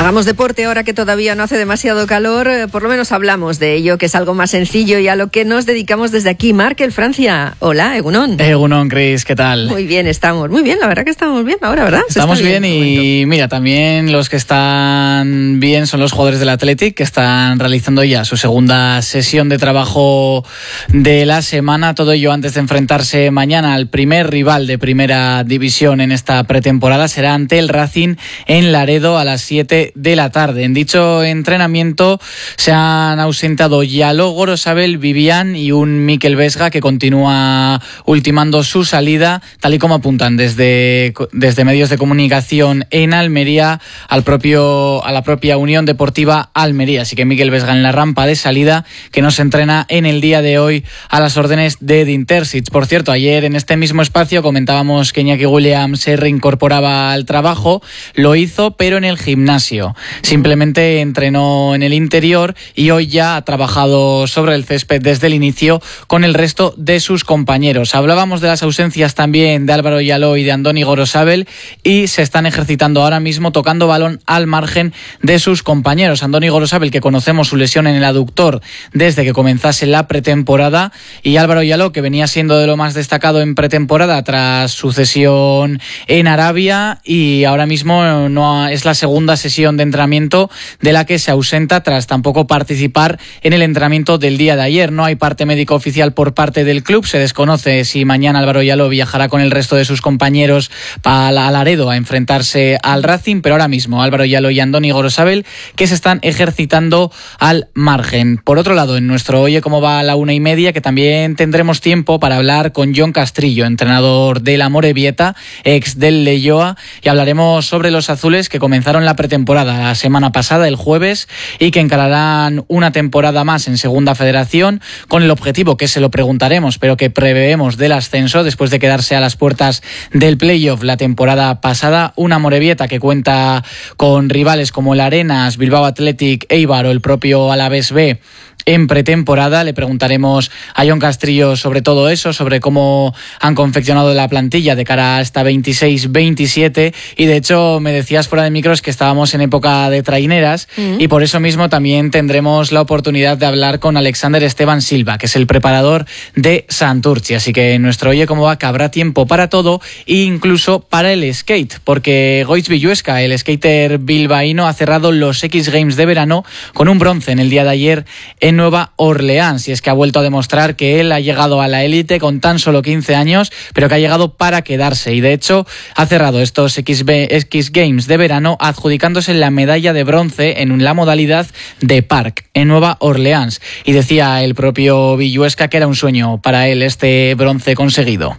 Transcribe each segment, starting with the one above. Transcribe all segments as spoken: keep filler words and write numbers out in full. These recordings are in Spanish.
Hagamos deporte ahora que todavía no hace demasiado calor, por lo menos hablamos de ello, que es algo más sencillo y a lo que nos dedicamos desde aquí. Markel, Francia. Hola, Egunon. Egunon, Cris, ¿qué tal? Muy bien, estamos. Muy bien, la verdad que estamos bien ahora, ¿verdad? Se estamos bien, bien y mira, también los que están bien son los jugadores del Athletic, que están realizando ya su segunda sesión de trabajo de la semana. Todo ello antes de enfrentarse mañana al primer rival de primera división en esta pretemporada. Será ante el Racing en Laredo a las siete de la tarde. En dicho entrenamiento se han ausentado Yaló, Gorosabel, Vivian y un Mikel Vesga que continúa ultimando su salida, tal y como apuntan desde, desde medios de comunicación en Almería al propio, a la propia Unión Deportiva Almería. Así que Mikel Vesga en la rampa de salida, que no se entrena en el día de hoy a las órdenes de Edin Terzic. Por cierto, ayer en este mismo espacio comentábamos que Iñaki Williams se reincorporaba al trabajo. Lo hizo, pero en el gimnasio. Simplemente entrenó en el interior y hoy ya ha trabajado sobre el césped desde el inicio con el resto de sus compañeros. Hablábamos de las ausencias también de Álvaro Yaló y de Andoni Gorosabel y se están ejercitando ahora mismo tocando balón al margen de sus compañeros. Andoni Gorosabel, que conocemos su lesión en el aductor desde que comenzase la pretemporada, y Álvaro Yaló, que venía siendo de lo más destacado en pretemporada tras su cesión en Arabia, y ahora mismo no es la segunda sesión de entrenamiento de la que se ausenta tras tampoco participar en el entrenamiento del día de ayer. No hay parte médico oficial por parte del club. Se desconoce si mañana Álvaro Yaló viajará con el resto de sus compañeros para Laredo a enfrentarse al Racing, pero ahora mismo Álvaro Yaló y Andoni Gorosabel que se están ejercitando al margen. Por otro lado, en nuestro Oye Cómo Va a la una y media, que también tendremos tiempo para hablar con Jon Castrillo, entrenador del Amorebieta, ex del Leioa, y hablaremos sobre los azules que comenzaron la pretemporada la semana pasada, el jueves, y que encararán una temporada más en Segunda Federación con el objetivo, que se lo preguntaremos, pero que prevemos del ascenso después de quedarse a las puertas del playoff la temporada pasada. Una Amorebieta que cuenta con rivales como el Arenas, Bilbao Athletic, Eibar o el propio Alavés B en pretemporada. Le preguntaremos a Jon Castrillo sobre todo eso, sobre cómo han confeccionado la plantilla de cara a esta veintiséis veintisiete, y de hecho me decías fuera de micros que estábamos en época de traineras, mm. y por eso mismo también tendremos la oportunidad de hablar con Alexander Esteban Silva, que es el preparador de Santurtzi. Así que en nuestro Oye Cómo Va que habrá tiempo para todo, e incluso para el skate, porque Goiz Villuesca, el skater bilbaíno, ha cerrado los X Games de verano con un bronce en el día de ayer en Nueva Orleans, y es que ha vuelto a demostrar que él ha llegado a la élite con tan solo quince años, pero que ha llegado para quedarse, y de hecho ha cerrado estos X Games de verano adjudicándose la medalla de bronce en la modalidad de park en Nueva Orleans, y decía el propio Villuesca que era un sueño para él este bronce conseguido.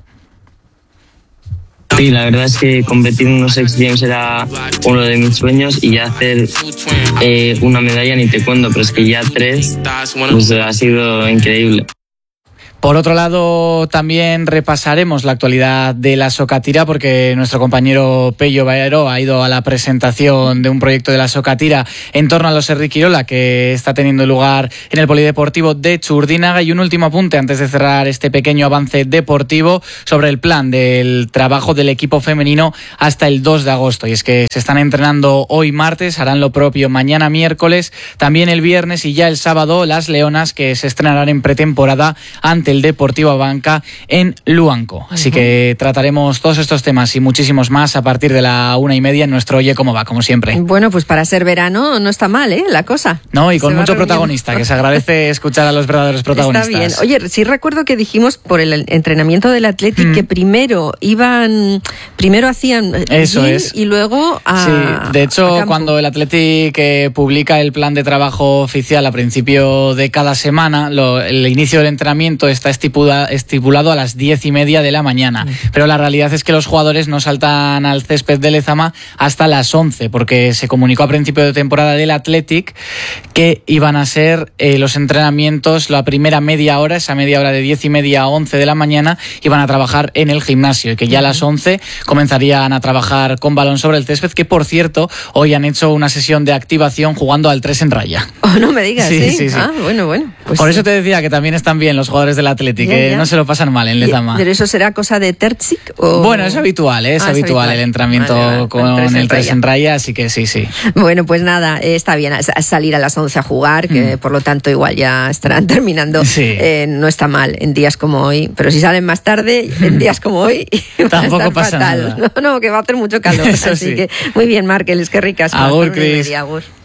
Sí, la verdad es que competir en unos X Games era uno de mis sueños, y ya hacer eh, una medalla ni te cuento, pero es que ya tres, pues ha sido increíble. Por otro lado, también repasaremos la actualidad de la Sokatira, porque nuestro compañero Pello Baero ha ido a la presentación de un proyecto de la Sokatira en torno a los Herrikirola, que está teniendo lugar en el Polideportivo de Txurdinaga. Y un último apunte antes de cerrar este pequeño avance deportivo sobre el plan del trabajo del equipo femenino hasta el dos de agosto. Y es que se están entrenando hoy martes, harán lo propio mañana miércoles, también el viernes y ya el sábado las Leonas, que se estrenarán en pretemporada ante el Deportivo Abanca en Luanco. Así uh-huh. que trataremos todos estos temas y muchísimos más a partir de la una y media en nuestro Oye Cómo Va, como siempre. Bueno, pues para ser verano no está mal, ¿eh? La cosa. No, y con mucho protagonista, que se agradece escuchar a los verdaderos protagonistas. Está bien. Oye, sí recuerdo que dijimos por el entrenamiento del Athletic mm. que primero iban, primero hacían eso es. y luego a, sí, de hecho, cuando el Athletic eh, publica el plan de trabajo oficial a principio de cada semana, lo, el inicio del entrenamiento es está estipula, estipulado a las diez y media de la mañana, pero la realidad es que los jugadores no saltan al césped de Lezama hasta las once, porque se comunicó a principio de temporada del Athletic que iban a ser eh, los entrenamientos, la primera media hora, esa media hora de diez y media a once de la mañana, iban a trabajar en el gimnasio, y que ya a las once comenzarían a trabajar con balón sobre el césped, que por cierto hoy han hecho una sesión de activación jugando al tres en raya. Oh, no me digas, sí, ¿sí? sí, sí. Ah, bueno, bueno. Pues Por sí. eso te decía que también están bien los jugadores del Athletic, Ya, que ya. no se lo pasan mal en Lezama. ¿Pero eso será cosa de Terzic? O... Bueno, es habitual, ¿eh? es, Ah, habitual, es habitual el entrenamiento vale, vale, con tres en el tres raya. en raya, así que sí, sí. Bueno, pues nada, eh, está bien a- salir a las once a jugar, que Mm. por lo tanto igual ya estarán terminando. Sí. Eh, no está mal en días como hoy, pero si salen más tarde, en días como hoy, va a Tampoco estar pasa fatal. nada. No, no, que va a hacer mucho calor. Eso así sí. que muy bien, Markel, es que ricas. Agur, Cris. Agur.